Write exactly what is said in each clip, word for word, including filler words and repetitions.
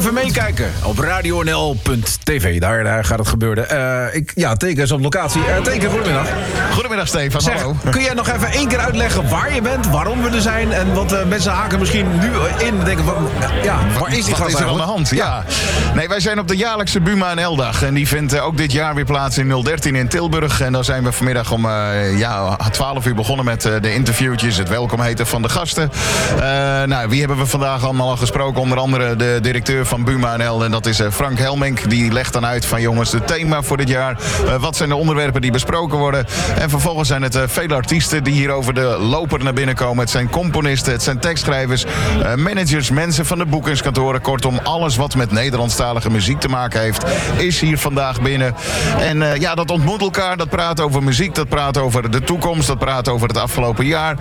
even meekijken op radio n l punt t v. Daar, daar gaat het gebeuren. Uh, ik, ja, Teken is op locatie. Uh, Teken, goedemiddag. Goedemiddag, Stefan. Zeg, hallo. Kun jij nog even één keer uitleggen waar je bent, waarom we er zijn? En wat uh, mensen haken misschien nu in en denken, wat, ja, waar is die Wat is er aan de hand? Ja. ja. Nee, wij zijn op de jaarlijkse Buma en El-dag. En die vindt uh, ook dit jaar weer plaats in nul dertien in Tilburg. En dan zijn we vanmiddag om uh, ja, twaalf uur begonnen met uh, de interviewtjes, het welkom heten van de gasten. Uh, nou, wie hebben we vandaag allemaal al gesproken? Onder andere de directeur van Buma en El. En dat is uh, Frank Helmink. Die legt dan uit van jongens, het thema voor dit jaar. Uh, wat zijn de onderwerpen die besproken worden? En vervolgens zijn het uh, vele artiesten die hier over de loper naar binnen komen. Het zijn componisten, het zijn tekstschrijvers, uh, managers, mensen van de boekingskantoren. Kortom, alles wat met Nederlandstalige muziek te maken heeft, is hier vandaag binnen. En uh, ja, dat ontmoet elkaar. Dat praat over muziek, dat praat over de toekomst, dat praat over het afgelopen jaar.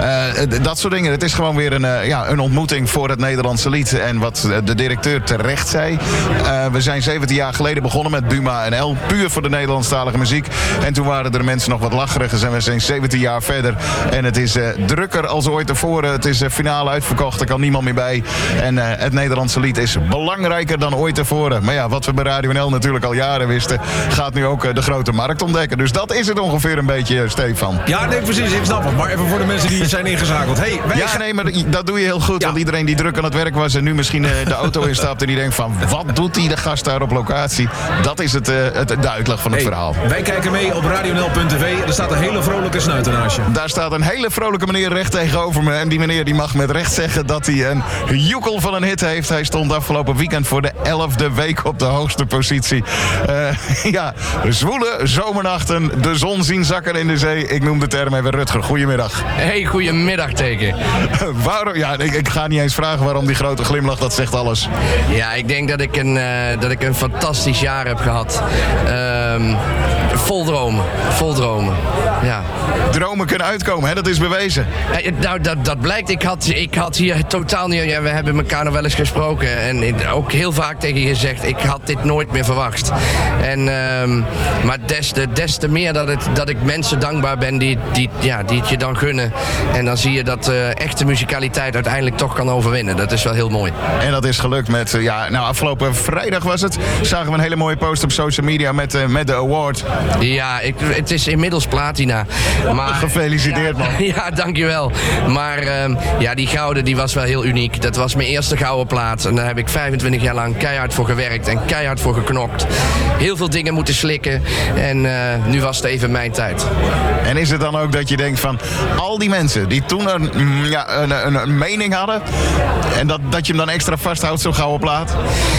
Uh, dat soort dingen. Het is gewoon weer een, uh, ja, een ontmoeting voor het Nederlandse lied. En wat de directeur terecht zei. Uh, we zijn zeventien jaar geleden begonnen met Buma en El. Puur voor de Nederlandstalige muziek. En toen waren er mensen nog wat lacherig. En we zijn zeventien jaar verder. En het is uh, drukker als ooit tevoren. Het is uh, finale uitverkocht. Er kan niemand meer bij. En uh, het Nederlandse lied is belangrijker dan ooit tevoren. Maar ja, wat we bij Radio N L natuurlijk al jaren wisten, gaat nu ook uh, de grote markt ontdekken. Dus dat is het ongeveer een beetje, uh, Stefan. Ja, nee, precies. Ik snap het. Maar even voor de mensen die zijn ingezakeld. Hey, wij ja, nee, maar dat doe je heel goed. Ja. Want iedereen die druk aan het werk was en nu misschien uh, de auto instapt en die denkt van, wat doet die de gast daar op locatie? Dat is het, uh, het, de uitleg van het hey, verhaal. Wij kijken mee op radio n l punt t v. Er staat een hele vrolijke snuiter naast je. Daar staat een hele vrolijke meneer recht tegenover me. En die meneer die mag met recht zeggen dat hij een joekel van een hit heeft. Hij stond afgelopen weekend voor de elfde week op de hoogste positie. Uh, ja, zwoele zomernachten, de zon zien zakken in de zee. Ik noem de term even Rutger. Goedemiddag. Hey, goedemiddag, Teken. Waarom? Ja, ik, ik ga niet eens vragen waarom die grote glimlach, dat zegt alles. Ja, ik denk dat ik een, uh, dat ik een fantastisch jaar heb gehad. Uh, vol dromen. Vol dromen. Ja. Dromen kunnen uitkomen, hè? Dat is bewezen. Uh, nou, dat, dat blijkt. Ik had, ik had hier totaal niet... Ja, we hebben elkaar nog wel eens gesproken. En ik, ook heel vaak tegen je gezegd, ik had dit nooit meer verwacht. En, uh, maar des te, des te meer dat, het, dat ik mensen dankbaar ben die, die, ja, die het je dan gunnen. En dan zie je dat uh, echte muzikaliteit uiteindelijk toch kan overwinnen. Dat is wel heel mooi. En dat is gelukt met, uh, ja, nou afgelopen vrijdag was het. Zagen we een hele mooie post op social media met, uh, met de award. Ja, ik, het is inmiddels platina. Maar, gefeliciteerd, man. Ja, ja, dankjewel. Maar uh, ja, die gouden die was wel heel uniek. Dat was mijn eerste gouden plaat. En daar heb ik vijfentwintig jaar lang keihard voor gewerkt en keihard voor geknokt. Heel veel dingen moeten slikken. En uh, nu was het even mijn tijd. En is het dan ook dat je denkt van al die mensen die toen een, ja, een, een, een mening hadden en dat, dat je hem dan extra vasthoudt, zo'n gouden plaat?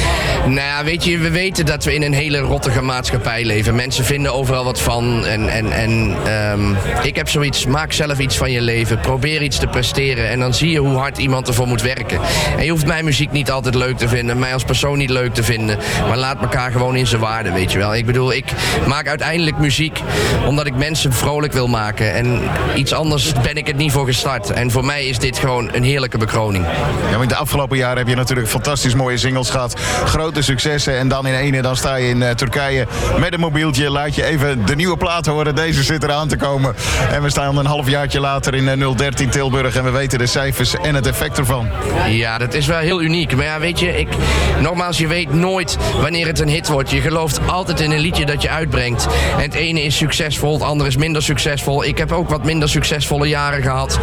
Nou ja, weet je, we weten dat we in een hele rottige maatschappij leven. Mensen vinden overal wat van. En, en, en um, ik heb zoiets, maak zelf iets van je leven. Probeer iets te presteren. En dan zie je hoe hard iemand ervoor moet werken. En je hoeft mijn muziek niet altijd leuk te vinden. Mij als persoon niet leuk te vinden. Maar laat elkaar gewoon in zijn waarde, weet je wel. Ik bedoel, ik maak uiteindelijk muziek omdat ik mensen vrolijk wil maken. En iets anders ben ik het niet voor gestart. En voor mij is dit gewoon een heerlijke bekroning. Ja, maar de afgelopen jaren heb je natuurlijk fantastisch mooie singles gehad. Grote successen en dan in ene, dan sta je in uh, Turkije met een mobieltje. Laat je even de nieuwe plaat horen. Deze zit eraan te komen. En we staan een halfjaartje later in uh, nul dertien Tilburg en we weten de cijfers en het effect ervan. Ja, dat is wel heel uniek. Maar ja, weet je, ik, nogmaals, je weet nooit wanneer het een hit wordt. Je gelooft altijd in een liedje dat je uitbrengt. En het ene is succesvol, het andere is minder succesvol. Ik heb ook wat minder succesvolle jaren gehad.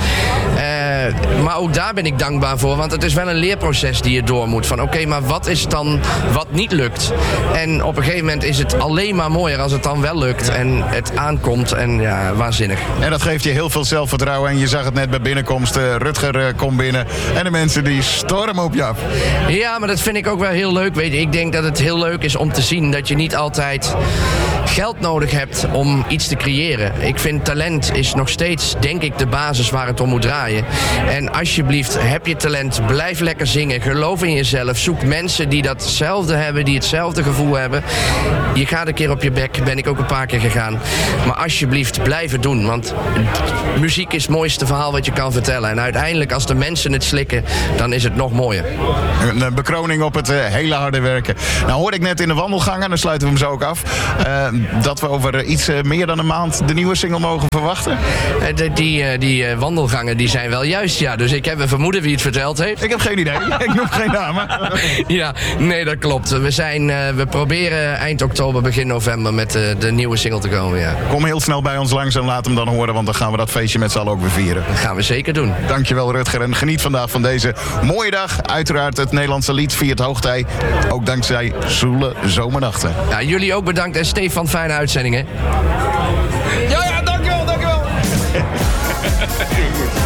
Uh, maar ook daar ben ik dankbaar voor, want het is wel een leerproces die je door moet. Van oké, okay, maar wat is dan wat niet lukt? En op een gegeven moment is het alleen maar mooier als het dan wel lukt en het aankomt en ja, waanzinnig. En dat geeft je heel veel zelfvertrouwen en je zag het net bij binnenkomst. Uh, Rutger uh, komt binnen en de mensen die stormen op je af. Ja, maar dat vind ik ook wel heel leuk. Weet je, ik denk dat het heel leuk is om te zien dat je niet altijd geld nodig hebt om iets te creëren. Ik vind talent is nog steeds, denk ik, de basis waar het om moet draaien. En alsjeblieft, heb je talent, blijf lekker zingen, geloof in jezelf, zoek mensen die datzelfde hebben, die hetzelfde gevoel hebben. Je gaat een keer op je bek, ben ik ook een paar keer gegaan. Maar alsjeblieft, blijf het doen, want muziek is het mooiste verhaal wat je kan vertellen. En uiteindelijk, als de mensen het slikken, dan is het nog mooier. Een bekroning op het uh, hele harde werken. Nou hoorde ik net in de wandelgangen, dan sluiten we hem zo ook af, uh, dat we over uh, iets uh, meer dan een maand de nieuwe single mogen verwachten. Uh, de, die uh, die uh, wandelgangen die zijn wel juist. juist, ja. Dus ik heb een vermoeden wie het verteld heeft. Ik heb geen idee. Ik noem geen namen. Ja, nee, dat klopt. We, zijn, uh, we proberen eind oktober, begin november met uh, de nieuwe single te komen, ja. Kom heel snel bij ons langs en laat hem dan horen, want dan gaan we dat feestje met z'n allen ook weer vieren. Dat gaan we zeker doen. Dankjewel Rutger en geniet vandaag van deze mooie dag. Uiteraard het Nederlandse lied viert hoogtij. Ook dankzij zoele zomernachten. Ja, jullie ook bedankt en Stefan, fijne uitzendingen. Ja, ja, dankjewel, dankjewel.